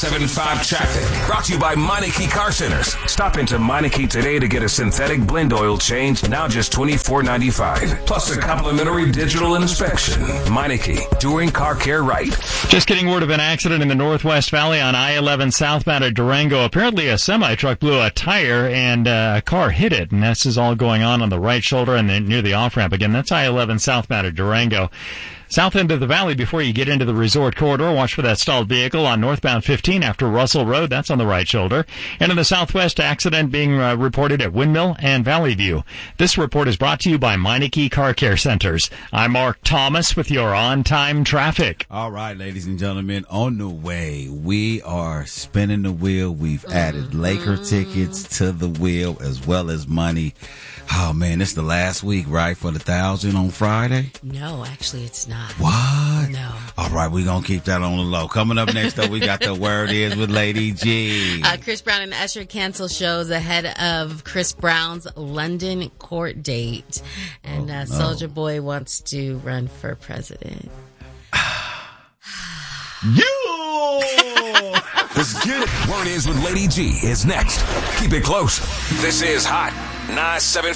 975 traffic. Brought to you by Meineke Car Centers. Stop into Meineke today to get a synthetic blend oil change, now just $24.95. Plus a complimentary digital inspection. Meineke, doing car care right. Just getting word of an accident in the Northwest Valley on I-11 southbound at Durango. Apparently a semi-truck blew a tire and a car hit it. And this is all going on the right shoulder and then near the off-ramp. Again, that's I-11 southbound at Durango. South end of the valley before you get into the resort corridor. Watch for that stalled vehicle on northbound 15 after Russell Road. That's on the right shoulder. And in the southwest, accident being reported at Windmill and Valley View. This report is brought to you by Meineke Car Care Centers. I'm Mark Thomas with your on-time traffic. All right, ladies and gentlemen, on the way, we are spinning the wheel. We've added Laker tickets to the wheel as well as money. Oh, man, it's the last week, right, for the 1,000 on Friday? No, actually, it's not. What? No. All right, we're going to keep that on the low. Coming up next, though, we got the Word Is with Lady G. Chris Brown and Usher cancel shows ahead of Chris Brown's London court date. And Soulja Boy wants to run for president. Let's get it. Word Is with Lady G is next. Keep it close. This is Hot 975.